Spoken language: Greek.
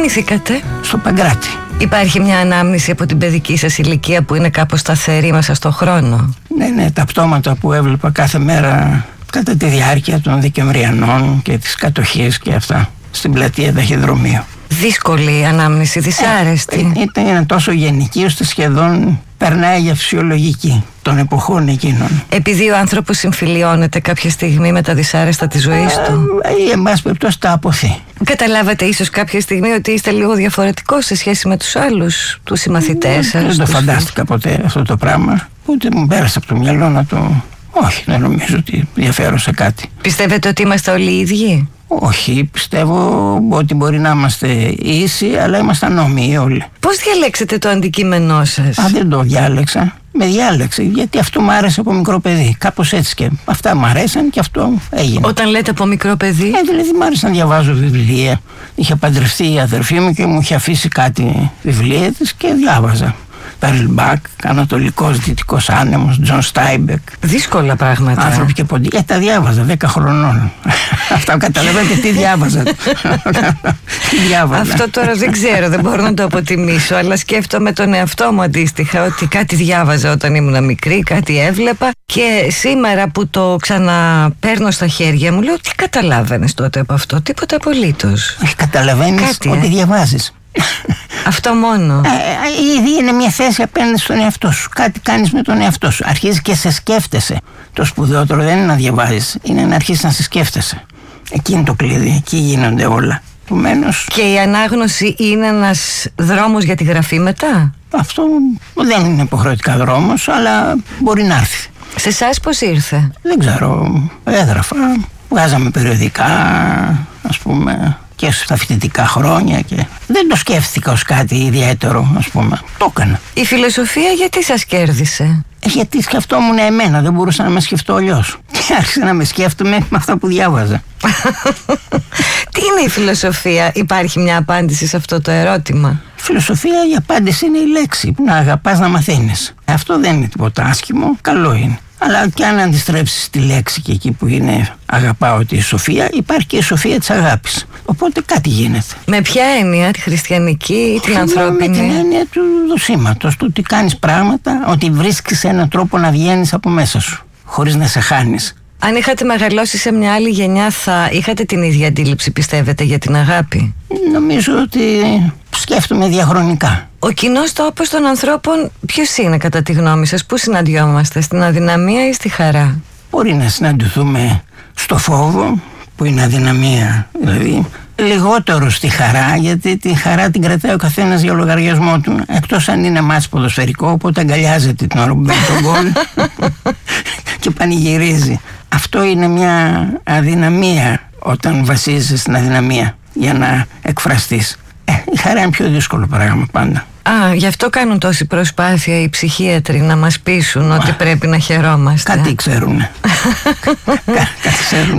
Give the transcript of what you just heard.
γεννηθήκατε? Στο Παγκράτη. Υπάρχει μια ανάμνηση από την παιδική σας ηλικία που είναι κάπως σταθερή μέσα στον χρόνο? Ναι, τα πτώματα που έβλεπα κάθε μέρα κατά τη διάρκεια των Δεκεμβριανών και της κατοχής και αυτά στην πλατεία Ταχυδρομείου. Δύσκολη ανάμνηση, δυσάρεστη. Ήταν τόσο γενική ώστε σχεδόν περνάει για φυσιολογική των εποχών εκείνων. Επειδή ο άνθρωπος συμφιλιώνεται κάποια στιγμή με τα δυσάρεστα της ζωής του. Εν πάση περιπτώσει τα αποθεί. Καταλάβατε ίσως κάποια στιγμή ότι είστε λίγο διαφορετικός σε σχέση με τους άλλους, τους συμμαθητές σας? Δεν το φαντάστηκα ποτέ αυτό το πράγμα. Ούτε μου πέρασε από το μυαλό να το... Όχι, δεν νομίζω ότι διαφέρω σε κάτι. Πιστεύετε ότι είμαστε όλοι οι ίδιοι? Όχι, πιστεύω ότι μπορεί να είμαστε ίσοι, αλλά είμαστε ανώμοιοι όλοι. Πώς διαλέξετε το αντικείμενό σας? Δεν το διάλεξα. Με διάλεξε, γιατί αυτό μου άρεσε από μικρό παιδί. Κάπως έτσι και αυτά μου αρέσαν και αυτό έγινε. Όταν λέτε από μικρό παιδί? Δηλαδή μου άρεσε να διαβάζω βιβλία. Είχε παντρευτεί η αδερφή μου και μου είχε αφήσει κάτι βιβλία της και διάβαζα. Πέρλ Μπακ, Ανατολικός Δυτικός Άνεμος, Τζον Στάιμπεκ. Δύσκολα πράγματα. Άνθρωποι και ποντί. Τα διάβαζα 10 χρονών. Αυτά καταλαβαίνετε τι διάβαζα. Αυτό τώρα δεν ξέρω, δεν μπορώ να το αποτιμήσω, αλλά σκέφτομαι τον εαυτό μου αντίστοιχα ότι κάτι διάβαζα όταν ήμουν μικρή, κάτι έβλεπα και σήμερα που το ξαναπαίρνω στα χέρια μου λέω τι καταλάβαινες τότε από αυτό? Τίποτα απολύτως. Καταλαβαίνεις ότι διαβάζεις. Αυτό μόνο. Ήδη είναι μια θέση απέναντι στον εαυτό σου. Κάτι κάνεις με τον εαυτό σου. Αρχίζεις και σε σκέφτεσαι. Το σπουδαιότερο δεν είναι να διαβάζεις, είναι να αρχίσεις να σε σκέφτεσαι. Εκεί είναι το κλειδί, εκεί γίνονται όλα. Επομένως... Και η ανάγνωση είναι ένας δρόμος για τη γραφή μετά? Αυτό δεν είναι υποχρεωτικά δρόμος, αλλά μπορεί να έρθει. Σε εσάς πώς ήρθε? Δεν ξέρω, έγραφα, βγάζαμε περιοδικά, ας πούμε, και στα φοιτητικά χρόνια και δεν το σκέφτηκα ως κάτι ιδιαίτερο, ας πούμε. Το έκανα. Η φιλοσοφία γιατί σας κέρδισε? Γιατί σκεφτόμουν εμένα, δεν μπορούσα να με σκεφτώ αλλιώς. Και άρχισα να με σκέφτομαι με αυτά που διάβαζα. Τι είναι η φιλοσοφία? Υπάρχει μια απάντηση σε αυτό το ερώτημα? Η φιλοσοφία, η απάντηση είναι η λέξη. Να αγαπάς να μαθαίνεις. Αυτό δεν είναι τίποτα άσχημο, καλό είναι. Αλλά και αν αντιστρέψεις τη λέξη και εκεί που είναι αγαπάω τη σοφία, υπάρχει και η σοφία της αγάπης. Οπότε κάτι γίνεται. Με ποια έννοια, τη χριστιανική ή την ανθρώπινη? Με την έννοια του δοσήματος, του ότι κάνεις πράγματα, ότι βρίσκεις έναν τρόπο να βγαίνεις από μέσα σου, χωρίς να σε χάνεις. Αν είχατε μεγαλώσει σε μια άλλη γενιά θα είχατε την ίδια αντίληψη, πιστεύετε, για την αγάπη? Νομίζω ότι σκέφτομαι διαχρονικά. Ο κοινός τόπος των ανθρώπων ποιος είναι κατά τη γνώμη σας? Πού συναντιόμαστε, στην αδυναμία ή στη χαρά? Μπορεί να συναντηθούμε στο φόβο, που είναι αδυναμία, δηλαδή λιγότερο στη χαρά, γιατί τη χαρά την κρατάει ο καθένας για λογαριασμό του, εκτός αν είναι μάτς ποδοσφαιρικό, οπότε αγκαλιάζεται την ώρα που μπαίνει τον γκολ και πανηγυρίζει. Αυτό είναι μια αδυναμία όταν βασίζεσαι στην αδυναμία για να εκφραστείς. Η χαρά είναι πιο δύσκολο πράγμα πάντα. Γι' αυτό κάνουν τόση προσπάθεια οι ψυχίατροι να μας πείσουν ότι πρέπει να χαιρόμαστε. Κάτι ξέρουνε. Κάτι ξέρουνε.